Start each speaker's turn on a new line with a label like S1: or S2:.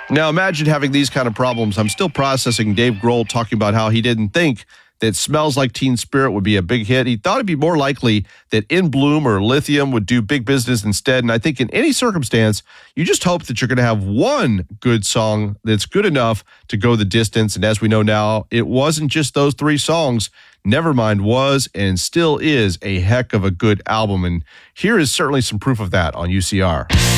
S1: Now imagine having these kind of problems. I'm still processing Dave Grohl talking about how he didn't think that Smells Like Teen Spirit would be a big hit. He thought it'd be more likely that In Bloom or Lithium would do big business instead. And I think in any circumstance, you just hope that you're going to have one good song that's good enough to go the distance. And as we know now, it wasn't just those three songs. Nevermind was and still is a heck of a good album. And here is certainly some proof of that on UCR.